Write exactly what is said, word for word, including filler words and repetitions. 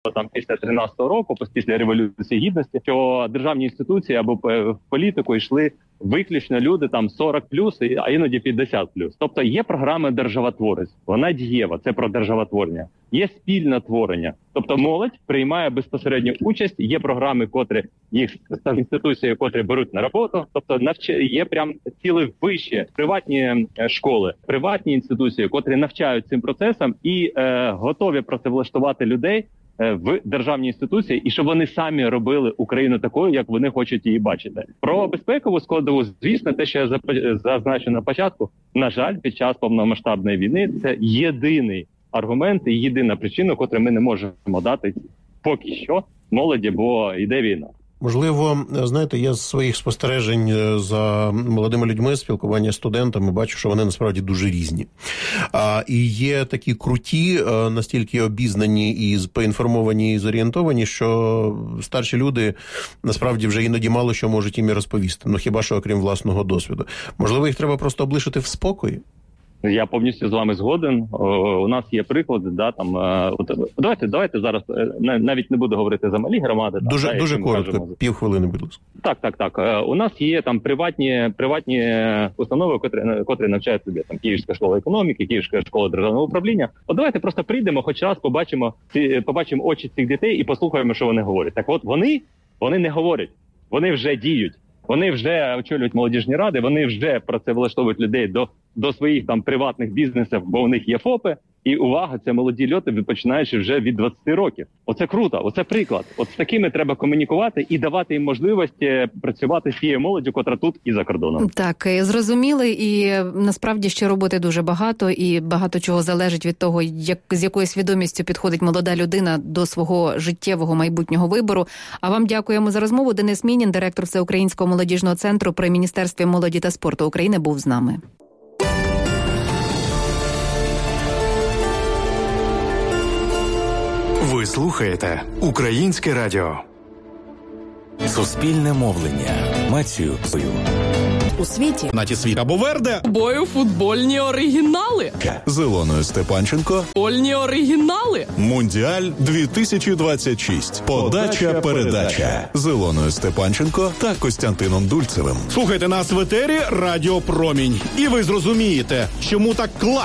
там після тринадцятого року, після Революції Гідності, що державні інституції або в політику йшли виключно люди там сорок плюс, а іноді п'ятдесят плюс. Тобто є програма державотворець, вона дієва, це про державотворення. Є спільне творення, тобто молодь приймає безпосередню участь, є програми, котрі їх інституції, котрі беруть на роботу, тобто навч... є прям цілі вищі приватні школи, приватні інституції, котрі навчають цим процесам і е, готові працевлаштувати людей в державні інституції, і щоб вони самі робили Україну такою, як вони хочуть її бачити. Про безпекову складову, звісно, те, що я зазначив на початку, на жаль, під час повномасштабної війни це єдиний аргумент і єдина причина, котру ми не можемо дати поки що молоді, бо йде війна. Можливо, знаєте, я з своїх спостережень за молодими людьми, спілкування з студентами, бачу, що вони насправді дуже різні. А, і є такі круті, настільки обізнані і поінформовані, і зорієнтовані, що старші люди насправді вже іноді мало що можуть їм і розповісти. Ну хіба що окрім власного досвіду. Можливо, їх треба просто облишити в спокої? Я повністю з вами згоден. О, у нас є приклад, да, там, от, давайте, давайте зараз, навіть не буду говорити за малі громади. Дуже, так, дуже коротко, півхвилини, будь ласка. Так, так, так. У нас є там приватні, приватні установи, котрі, котрі навчають собі, там, Київська школа економіки, Київська школа державного управління. От давайте просто прийдемо, хоч раз побачимо, побачимо очі цих дітей і послухаємо, що вони говорять. Так от вони, вони не говорять, вони вже діють. Вони вже очолюють молодіжні ради, вони вже працевлаштовують людей до, до своїх там приватних бізнесів, бо у них є ФОПи. І увага, це молоді льоти, починаючи вже від двадцяти років. Оце круто, оце приклад. От з такими треба комунікувати і давати їм можливість працювати з тією молоддю, котра тут і за кордоном. Так, зрозуміли, і насправді ще роботи дуже багато, і багато чого залежить від того, як, з якою свідомістю підходить молода людина до свого життєвого майбутнього вибору. А вам дякуємо за розмову. Денис Мінін, директор Всеукраїнського молодіжного центру при Міністерстві молоді та спорту України, був з нами. Ви слухаєте Українське радіо. Суспільне мовлення. Мацію. У світі Наті світ або Верде. бою футбольні оригінали. З Ілоною Степанченко. Футбольні оригінали. Мундіаль дві тисячі двадцять шість. Подача передача. З Ілоною Степанченко та Костянтином Дульцевим. Слухайте нас в етері Радіо Промінь. І ви зрозумієте, чому так класно